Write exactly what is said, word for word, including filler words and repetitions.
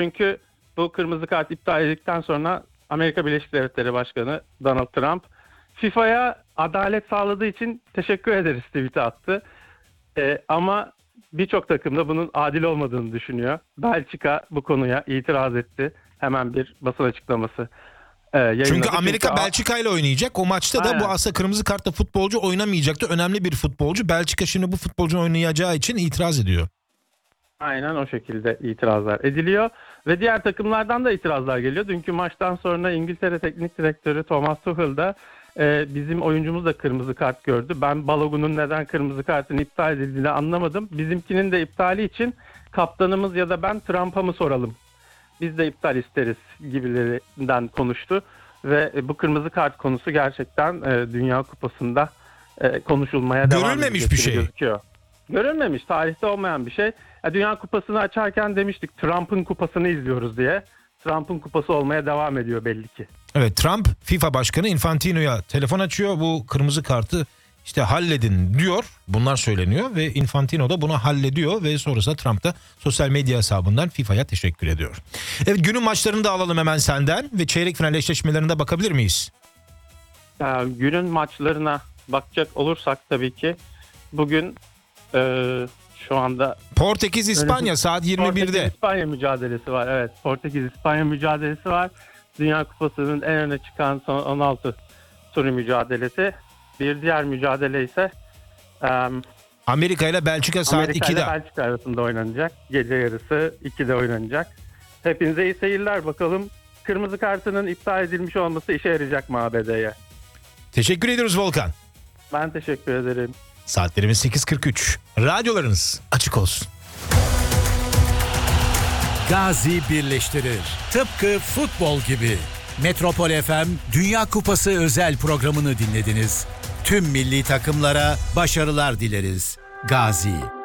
Çünkü bu kırmızı kart iptal edildikten sonra Amerika Birleşik Devletleri Başkanı Donald Trump FIFA'ya adalet sağladığı için teşekkür ederiz tweet'i attı. Ee, ama birçok takım da bunun adil olmadığını düşünüyor. Belçika bu konuya itiraz etti. Hemen bir basın açıklaması e, yayınladı. Çünkü Amerika Çünkü Belçika ile oynayacak. O maçta da Aynen. bu aslında kırmızı kartla futbolcu oynamayacaktı. Önemli bir futbolcu. Belçika şimdi bu futbolcunun oynayacağı için itiraz ediyor. Aynen o şekilde itirazlar ediliyor. Ve diğer takımlardan da itirazlar geliyor. Dünkü maçtan sonra İngiltere Teknik Direktörü Thomas Tuchel da e, bizim oyuncumuz da kırmızı kart gördü. Ben Balogun'un neden kırmızı kartın iptal edildiğini anlamadım. Bizimkinin de iptali için kaptanımız ya da ben Trump'a mı soralım? Biz de iptal isteriz gibilerinden konuştu. Ve bu kırmızı kart konusu gerçekten e, Dünya Kupası'nda e, konuşulmaya devam Görülmemiş bir şey. gözüküyor. Görülmemiş, tarihte olmayan bir şey. Ya, Dünya Kupası'nı açarken demiştik Trump'ın kupasını izliyoruz diye. Trump'ın kupası olmaya devam ediyor belli ki. Evet, Trump FIFA Başkanı Infantino'ya telefon açıyor. Bu kırmızı kartı işte halledin diyor. Bunlar söyleniyor ve Infantino da bunu hallediyor ve sonrasında Trump da sosyal medya hesabından FIFA'ya teşekkür ediyor. Evet, günün maçlarını da alalım hemen senden ve çeyrek final eşleşmelerine bakabilir miyiz? Ya, günün maçlarına bakacak olursak tabii ki bugün e, şu anda Portekiz İspanya saat yirmi birde. Portekiz İspanya mücadelesi var. Evet, Portekiz İspanya mücadelesi var. Dünya Kupası'nın en öne çıkan son on altı turu mücadelesi. Bir diğer mücadele ise um, Amerika ile Belçika saat Amerika ikide. ile Belçika arasında oynanacak. Gece yarısı ikide oynanacak. Hepinize iyi seyirler. Bakalım kırmızı kartının iptal edilmiş olması işe yarayacak mı A B D'ye? Teşekkür ediyoruz Volkan. Ben teşekkür ederim. Saatlerimiz sekiz kırk üç. Radyolarınız açık olsun. Gazi birleştirir. Tıpkı futbol gibi. Metropol F M Dünya Kupası özel programını dinlediniz. Tüm milli takımlara başarılar dileriz. Gazi.